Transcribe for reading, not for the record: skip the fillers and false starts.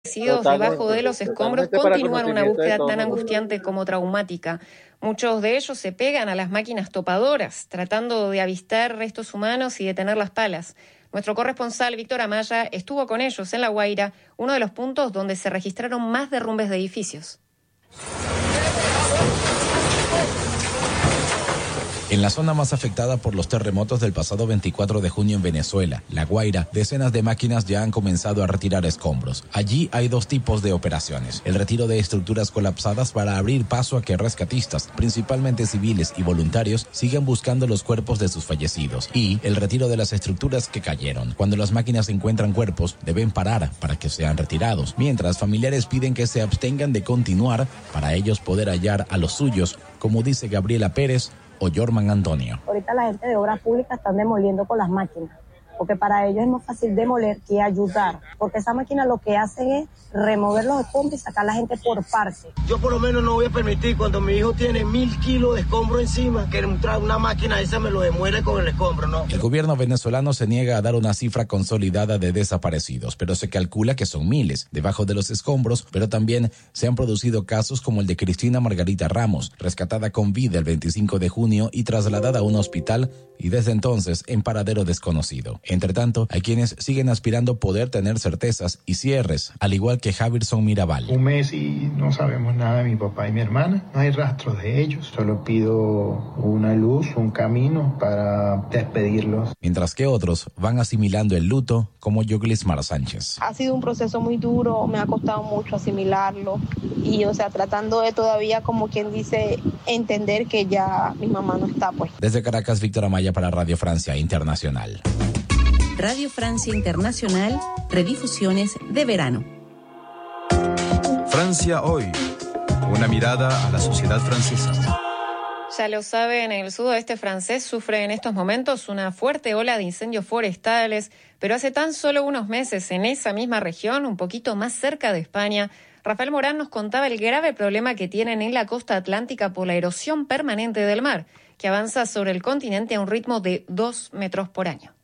Debajo de los escombros continúan una búsqueda tan angustiante como traumática. Muchos de ellos se pegan a las máquinas topadoras, tratando de avistar restos humanos y detener las palas. Nuestro corresponsal Víctor Amaya estuvo con ellos en La Guaira, uno de los puntos donde se registraron más derrumbes de edificios. En la zona más afectada por los terremotos del pasado 24 de junio en Venezuela, La Guaira, decenas de máquinas ya han comenzado a retirar escombros. Allí hay dos tipos de operaciones: el retiro de estructuras colapsadas para abrir paso a que rescatistas, principalmente civiles y voluntarios, sigan buscando los cuerpos de sus fallecidos, y el retiro de las estructuras que cayeron. Cuando las máquinas encuentran cuerpos, deben parar para que sean retirados, mientras familiares piden que se abstengan de continuar para ellos poder hallar a los suyos, como dice Gabriela Pérez o Jorman Antonio. Ahorita la gente de obras públicas están demoliendo con las máquinas, porque para ellos es más fácil demoler que ayudar, porque esa máquina lo que hacen es remover los escombros y sacar a la gente por parte. Yo por lo menos no voy a permitir, cuando mi hijo tiene 1.000 kilos de escombro encima, que una máquina esa me lo demuele con el escombro, ¿no? El gobierno venezolano se niega a dar una cifra consolidada de desaparecidos, pero se calcula que son miles debajo de los escombros, pero también se han producido casos como el de Cristina Margarita Ramos, rescatada con vida el 25 de junio y trasladada a un hospital, y desde entonces en paradero desconocido. Entre tanto, hay quienes siguen aspirando poder tener certezas y cierres, al igual que Javirson Mirabal. Un mes y no sabemos nada de mi papá y mi hermana, no hay rastros de ellos, solo pido una luz, un camino para despedirlos. Mientras que otros van asimilando el luto, como Yoglismar Sánchez. Ha sido un proceso muy duro, me ha costado mucho asimilarlo y, tratando de todavía, como quien dice, entender que ya mi mamá no está, pues. Desde Caracas, Víctor Amaya para Radio Francia Internacional. Radio Francia Internacional, redifusiones de verano. Francia hoy, una mirada a la sociedad francesa. Ya lo saben, el sudoeste francés sufre en estos momentos una fuerte ola de incendios forestales, pero hace tan solo unos meses en esa misma región, un poquito más cerca de España, Rafael Morán nos contaba el grave problema que tienen en la costa atlántica por la erosión permanente del mar, que avanza sobre el continente a un ritmo de 2 metros por año.